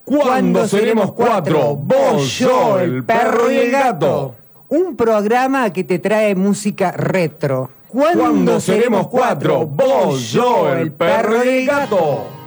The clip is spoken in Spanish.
¿Cuándo seremos cuatro? Vos, yo, el perro y el gato. Un programa que te trae música retro. ¿Cuándo seremos cuatro? Vos, yo, el perro y el gato.